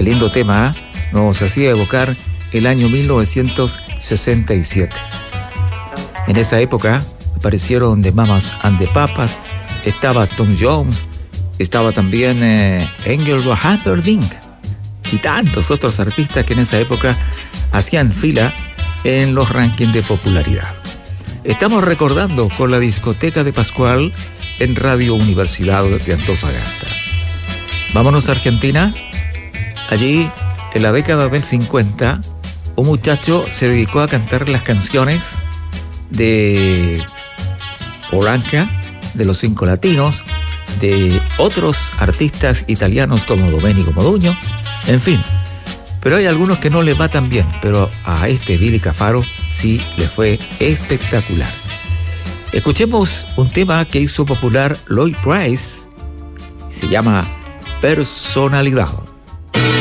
Qué lindo tema, ¿eh? Nos hacía evocar el año 1967. En esa época aparecieron The Mamas and the Papas, estaba Tom Jones, estaba también Engelbert Humperdinck y tantos otros artistas que en esa época hacían fila en los rankings de popularidad. Estamos recordando con la discoteca de Pascual en Radio Universidad de Antofagasta. Vámonos a Argentina. Allí, en la década del 50, un muchacho se dedicó a cantar las canciones de Polanca, de Los Cinco Latinos, de otros artistas italianos como Domenico Modugno, en fin. Pero hay algunos que no les va tan bien, pero a este Billy Cafaro sí le fue espectacular. Escuchemos un tema que hizo popular Lloyd Price, se llama Personalidad.